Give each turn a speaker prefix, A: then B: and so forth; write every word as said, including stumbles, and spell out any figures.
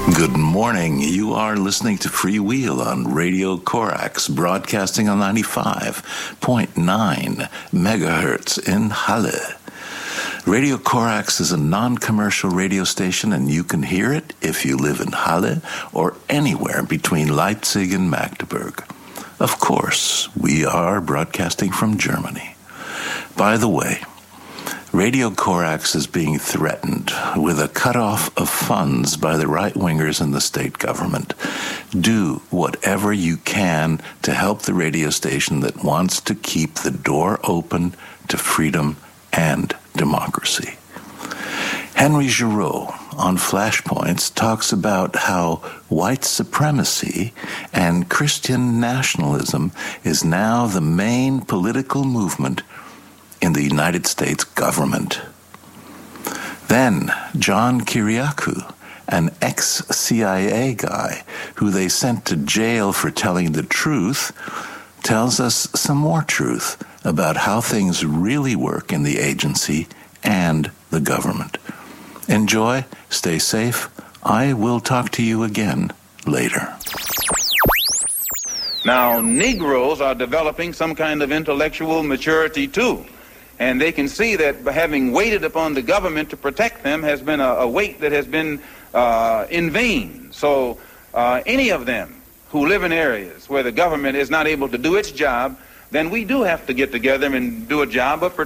A: Good morning. You are listening to Freewheel on Radio Corax, broadcasting on ninety-five point nine megahertz in Halle. Radio Corax is a non-commercial radio station, and you can hear it if you live in Halle or anywhere between Leipzig and Magdeburg. Of course, we are broadcasting from Germany. By the way, Radio Corax is being threatened with a cutoff of funds by the right-wingers in the state government. Do whatever you can to help the radio station that wants to keep the door open to freedom and democracy. Henry Giraud on Flashpoints talks about how white supremacy and Christian nationalism is now the main political movement in the United States government. Then John Kiriakou, an ex-C I A guy who they sent to jail for telling the truth, tells us some more truth about how things really work in the agency and the government. Enjoy, stay safe. I will talk to you again later.
B: Now, Negroes are developing some kind of intellectual maturity too. And they can see that having waited upon the government to protect them has been a, a wait that has been uh, in vain. So uh, any of them who live in areas where the government is not able to do its job, then we do have to get together and do a job of protecting